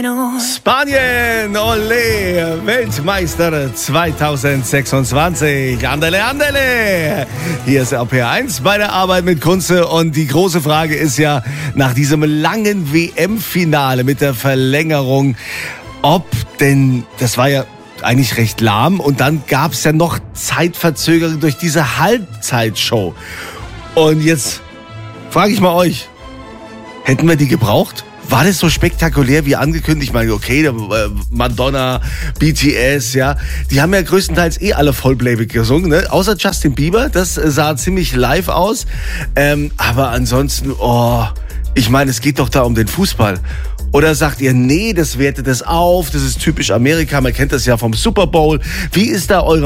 Spanien, ole, Weltmeister 2026. Andele, andele. Hier ist RPR1 bei der Arbeit mit Kunze. Und die große Frage ist ja, nach diesem langen WM-Finale mit der Verlängerung, ob denn, das war ja eigentlich recht lahm, und dann gab es ja noch Zeitverzögerung durch diese Halbzeitshow. Und jetzt frage ich mal euch, hätten wir die gebraucht? War das so spektakulär wie angekündigt? Ich meine, okay, Madonna, BTS, ja, die haben ja größtenteils alle Vollplayback gesungen, ne? Außer Justin Bieber, das sah ziemlich live aus. Aber ansonsten, ich meine, es geht doch da um den Fußball. Oder sagt ihr, nee, das wertet es auf, das ist typisch Amerika, man kennt das ja vom Super Bowl. Wie ist da eure